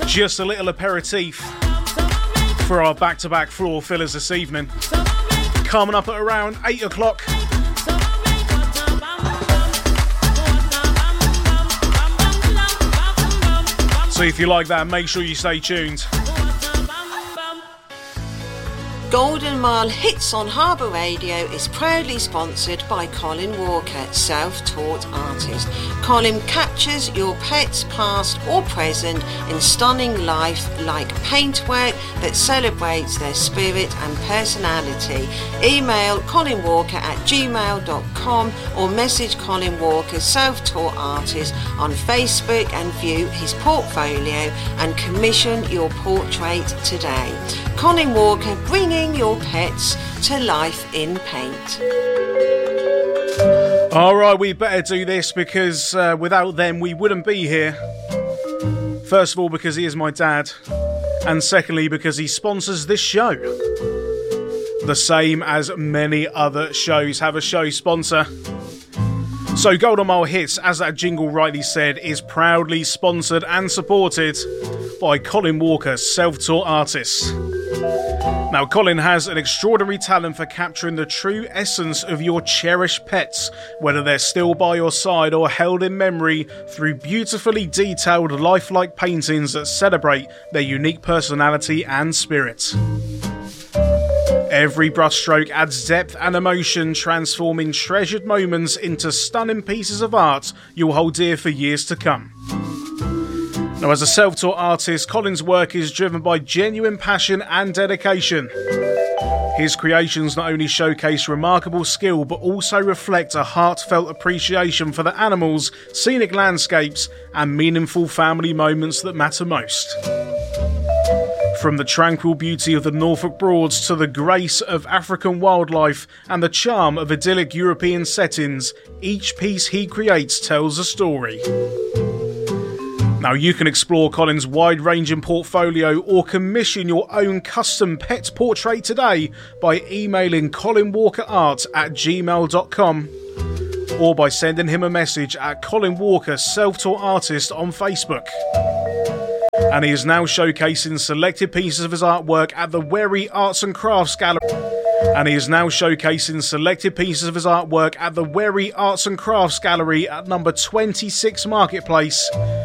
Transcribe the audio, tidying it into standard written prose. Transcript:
Just a little aperitif for our back-to-back floor fillers this evening. Coming up at around 8 o'clock. So if you like that, make sure you stay tuned. Golden Mile Hits on Harbour Radio is proudly sponsored by Colin Walker, self-taught artist. Colin captures your pet's past or present in stunning life-like paintwork that celebrates their spirit and personality. Email colinwalker@gmail.com or message Colin Walker, self-taught artist, on Facebook and view his portfolio and commission your portrait today. Colin Walker, bringing your pets to life in paint. Alright, we better do this because without them we wouldn't be here. First of all, because he is my dad, and secondly, because he sponsors this show. The same as many other shows have a show sponsor. So Golden Mile Hits, as that jingle rightly said, is proudly sponsored and supported by Colin Walker, self-taught artist. Now, Colin has an extraordinary talent for capturing the true essence of your cherished pets, whether they're still by your side or held in memory, through beautifully detailed, lifelike paintings that celebrate their unique personality and spirit. Every brushstroke adds depth and emotion, transforming treasured moments into stunning pieces of art you'll hold dear for years to come. Now, as a self-taught artist, Colin's work is driven by genuine passion and dedication. His creations not only showcase remarkable skill, but also reflect a heartfelt appreciation for the animals, scenic landscapes, and meaningful family moments that matter most. From the tranquil beauty of the Norfolk Broads to the grace of African wildlife and the charm of idyllic European settings, each piece he creates tells a story. Now, you can explore Colin's wide-ranging portfolio or commission your own custom pet portrait today by emailing colinwalkerart@gmail.com or by sending him a message at Colin Walker Self-Taught Artist on Facebook. And he is now showcasing selected pieces of his artwork at the Wherry Arts and Crafts Gallery. At number 26 Marketplace